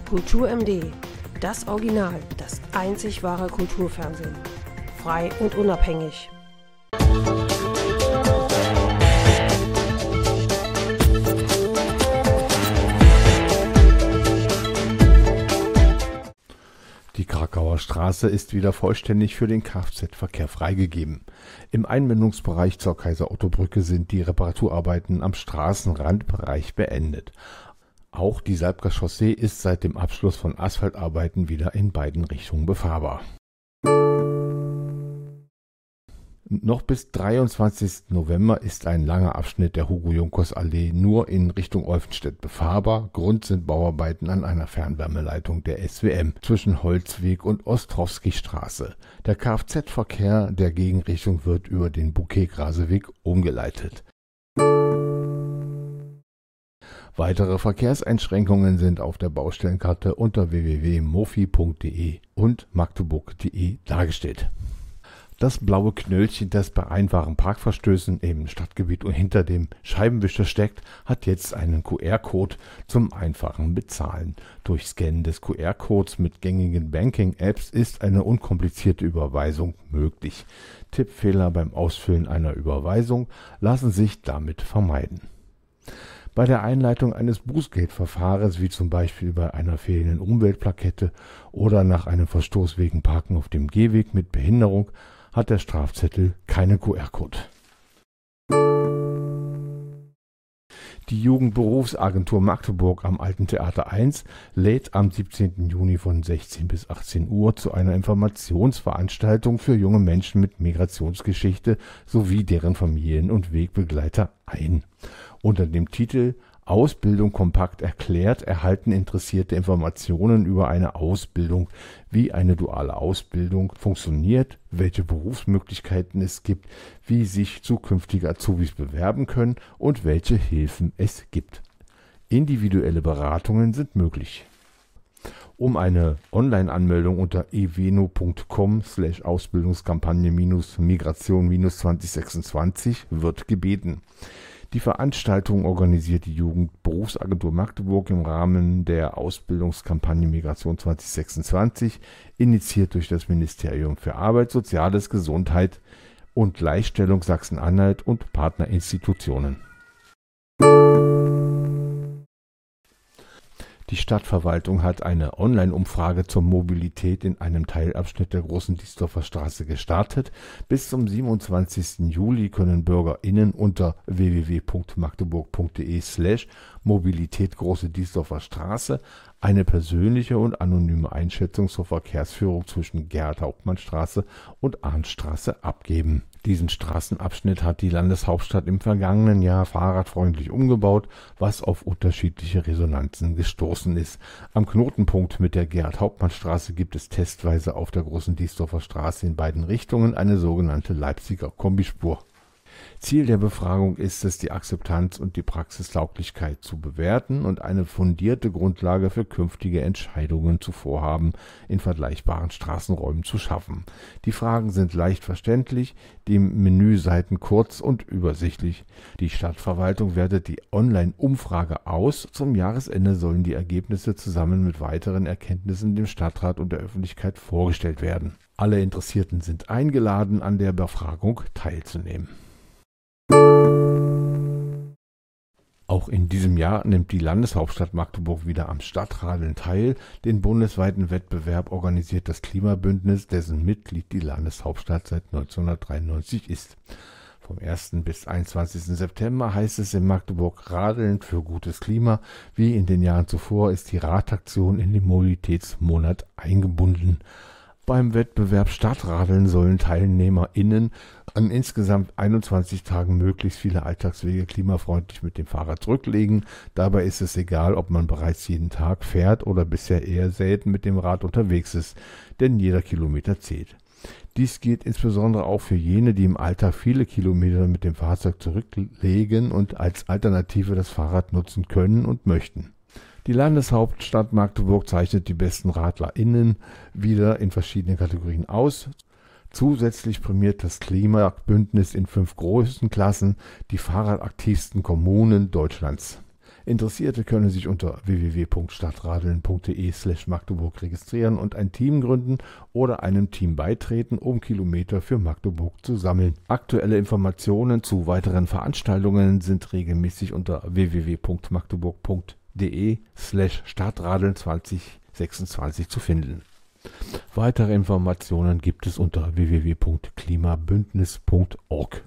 Kultur MD, das Original, das einzig wahre Kulturfernsehen. Frei und unabhängig. Die Krakauer Straße ist wieder vollständig für den Kfz-Verkehr freigegeben. Im Einmündungsbereich zur Kaiser-Otto-Brücke sind die Reparaturarbeiten am Straßenrandbereich beendet. Auch die Salbker Chaussee ist seit dem Abschluss von Asphaltarbeiten wieder in beiden Richtungen befahrbar. Noch bis 23. November ist ein langer Abschnitt der Hugo-Junkers-Allee nur in Richtung Olfenstedt befahrbar. Grund sind Bauarbeiten an einer Fernwärmeleitung der SWM zwischen Holzweg und Ostrowski-Straße. Der Kfz-Verkehr der Gegenrichtung wird über den Bouquet-Graseweg umgeleitet. Weitere Verkehrseinschränkungen sind auf der Baustellenkarte unter www.mofi.de und magdeburg.de dargestellt. Das blaue Knöllchen, das bei einfachen Parkverstößen im Stadtgebiet und hinter dem Scheibenwischer steckt, hat jetzt einen QR-Code zum einfachen Bezahlen. Durch Scannen des QR-Codes mit gängigen Banking-Apps ist eine unkomplizierte Überweisung möglich. Tippfehler beim Ausfüllen einer Überweisung lassen sich damit vermeiden. Bei der Einleitung eines Bußgeldverfahrens, wie zum Beispiel bei einer fehlenden Umweltplakette oder nach einem Verstoß wegen Parken auf dem Gehweg mit Behinderung, hat der Strafzettel keinen QR-Code. Die Jugendberufsagentur Magdeburg am Alten Theater 1 lädt am 17. Juni von 16 bis 18 Uhr zu einer Informationsveranstaltung für junge Menschen mit Migrationsgeschichte sowie deren Familien- und Wegbegleiter ein. Unter dem Titel Ausbildung kompakt erklärt erhalten Interessierte Informationen über eine Ausbildung, wie eine duale Ausbildung funktioniert, welche Berufsmöglichkeiten es gibt, wie sich zukünftige Azubis bewerben können und welche Hilfen es gibt. Individuelle Beratungen sind möglich. Um eine Online-Anmeldung unter eveno.com/Ausbildungskampagne-Migration-2026 wird gebeten. Die Veranstaltung organisiert die Jugendberufsagentur Magdeburg im Rahmen der Ausbildungskampagne Migration 2026, initiiert durch das Ministerium für Arbeit, Soziales, Gesundheit und Gleichstellung Sachsen-Anhalt und Partnerinstitutionen. Die Stadtverwaltung hat eine Online-Umfrage zur Mobilität in einem Teilabschnitt der Großen Diesdorfer Straße gestartet. Bis zum 27. Juli können BürgerInnen unter www.magdeburg.de/Mobilität Große Diesdorfer Straße eine persönliche und anonyme Einschätzung zur Verkehrsführung zwischen Gerhard-Hauptmann-Straße und Arndtstraße abgeben. Diesen Straßenabschnitt hat die Landeshauptstadt im vergangenen Jahr fahrradfreundlich umgebaut, was auf unterschiedliche Resonanzen gestoßen ist. Am Knotenpunkt mit der Gerhard-Hauptmann-Straße gibt es testweise auf der Großen Diesdorfer Straße in beiden Richtungen eine sogenannte Leipziger Kombispur. Ziel der Befragung ist es, die Akzeptanz und die Praxistauglichkeit zu bewerten und eine fundierte Grundlage für künftige Entscheidungen zu Vorhaben in vergleichbaren Straßenräumen zu schaffen. Die Fragen sind leicht verständlich, die Menüseiten kurz und übersichtlich. Die Stadtverwaltung wertet die Online-Umfrage aus. Zum Jahresende sollen die Ergebnisse zusammen mit weiteren Erkenntnissen dem Stadtrat und der Öffentlichkeit vorgestellt werden. Alle Interessierten sind eingeladen, an der Befragung teilzunehmen. Auch in diesem Jahr nimmt die Landeshauptstadt Magdeburg wieder am Stadtradeln teil. Den bundesweiten Wettbewerb organisiert das Klimabündnis, dessen Mitglied die Landeshauptstadt seit 1993 ist. Vom 1. bis 21. September heißt es in Magdeburg Radeln für gutes Klima. Wie in den Jahren zuvor ist die Radaktion in den Mobilitätsmonat eingebunden. Beim Wettbewerb Stadtradeln sollen TeilnehmerInnen an insgesamt 21 Tagen möglichst viele Alltagswege klimafreundlich mit dem Fahrrad zurücklegen. Dabei ist es egal, ob man bereits jeden Tag fährt oder bisher eher selten mit dem Rad unterwegs ist, denn jeder Kilometer zählt. Dies gilt insbesondere auch für jene, die im Alltag viele Kilometer mit dem Fahrzeug zurücklegen und als Alternative das Fahrrad nutzen können und möchten. Die Landeshauptstadt Magdeburg zeichnet die besten RadlerInnen wieder in verschiedenen Kategorien aus. Zusätzlich prämiert das Klimabündnis in 5 Größenklassen die fahrradaktivsten Kommunen Deutschlands. Interessierte können sich unter www.stadtradeln.de/Magdeburg registrieren und ein Team gründen oder einem Team beitreten, um Kilometer für Magdeburg zu sammeln. Aktuelle Informationen zu weiteren Veranstaltungen sind regelmäßig unter www.magdeburg.de/Stadtradeln 2026 zu finden. Weitere Informationen gibt es unter www.klimabündnis.org.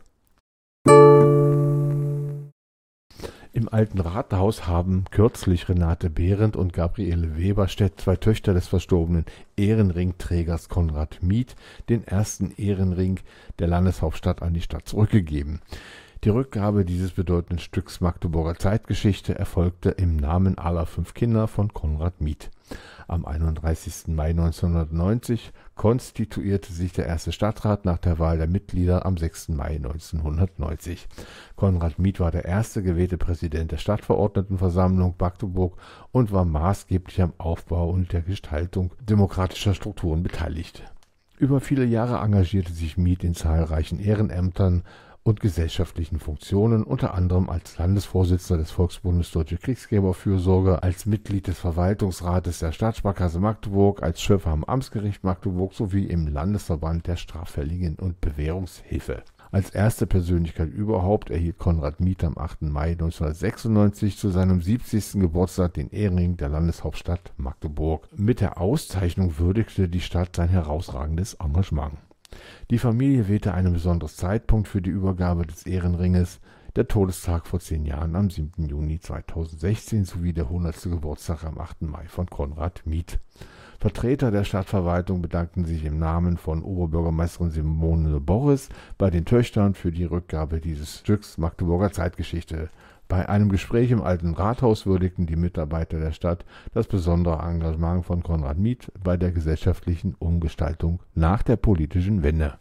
Im Alten Rathaus haben kürzlich Renate Behrendt und Gabriele Weberstedt, zwei Töchter des verstorbenen Ehrenringträgers Konrad Mieth, den ersten Ehrenring der Landeshauptstadt an die Stadt zurückgegeben. Die Rückgabe dieses bedeutenden Stücks Magdeburger Zeitgeschichte erfolgte im Namen aller 5 Kinder von Konrad Mieth. Am 31. Mai 1990 konstituierte sich der erste Stadtrat nach der Wahl der Mitglieder am 6. Mai 1990. Konrad Mieth war der erste gewählte Präsident der Stadtverordnetenversammlung Magdeburg und war maßgeblich am Aufbau und der Gestaltung demokratischer Strukturen beteiligt. Über viele Jahre engagierte sich Mieth in zahlreichen Ehrenämtern und gesellschaftlichen Funktionen, unter anderem als Landesvorsitzender des Volksbundes Deutsche Kriegsgräberfürsorge, als Mitglied des Verwaltungsrates der Staatssparkasse Magdeburg, als Schöffer am Amtsgericht Magdeburg sowie im Landesverband der Straffälligen und Bewährungshilfe. Als erste Persönlichkeit überhaupt erhielt Konrad Mieth am 8. Mai 1996 zu seinem 70. Geburtstag den Ehrenring der Landeshauptstadt Magdeburg. Mit der Auszeichnung würdigte die Stadt sein herausragendes Engagement. Die Familie wählte einen besonderen Zeitpunkt für die Übergabe des Ehrenringes, der Todestag vor 10 Jahren am 7. Juni 2016 sowie der 100. Geburtstag am 8. Mai von Konrad Mieth. Vertreter der Stadtverwaltung bedankten sich im Namen von Oberbürgermeisterin Simone Boris bei den Töchtern für die Rückgabe dieses Stücks Magdeburger Zeitgeschichte. Bei einem Gespräch im Alten Rathaus würdigten die Mitarbeiter der Stadt das besondere Engagement von Konrad Mieth bei der gesellschaftlichen Umgestaltung nach der politischen Wende.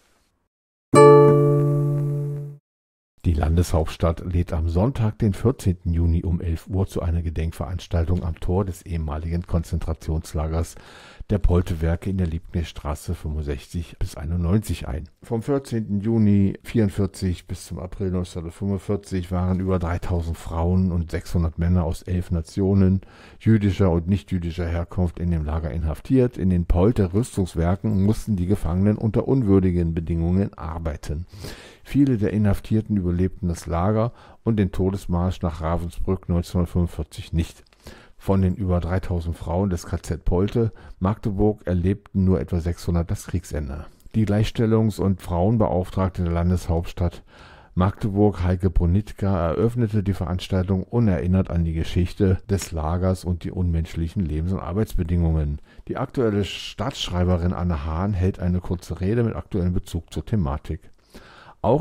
Die Landeshauptstadt lädt am Sonntag, den 14. Juni um 11 Uhr zu einer Gedenkveranstaltung am Tor des ehemaligen Konzentrationslagers der Poltewerke in der Liebknechtstraße 65 bis 91 ein. Vom 14. Juni 1944 bis zum April 1945 waren über 3000 Frauen und 600 Männer aus 11 Nationen jüdischer und nicht-jüdischer Herkunft in dem Lager inhaftiert. In den Polter-Rüstungswerken mussten die Gefangenen unter unwürdigen Bedingungen arbeiten. Viele der Inhaftierten überlebten das Lager und den Todesmarsch nach Ravensbrück 1945 nicht. Von den über 3000 Frauen des KZ Polte Magdeburg erlebten nur etwa 600 das Kriegsende. Die Gleichstellungs- und Frauenbeauftragte der Landeshauptstadt Magdeburg, Heike Brunitka, eröffnete die Veranstaltung unerinnert an die Geschichte des Lagers und die unmenschlichen Lebens- und Arbeitsbedingungen. Die aktuelle Staatsschreiberin Anne Hahn hält eine kurze Rede mit aktuellem Bezug zur Thematik.